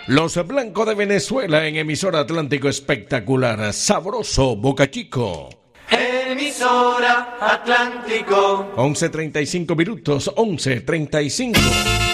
Los Blancos de Venezuela en emisora Atlántico espectacular, sabroso Boca Chico. Emisora Atlántico. 11:35 minutos, 11:35.